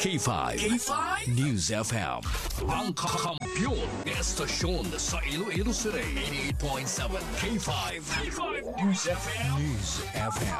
K5 News FM. Ang kakampiyon na estasyon sa Iloilo City. 88.7 K5 News FM.